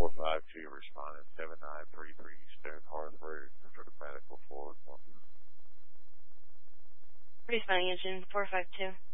452 responding 7933 Stone Hearth Road for the medical forward one. Responding engine 452.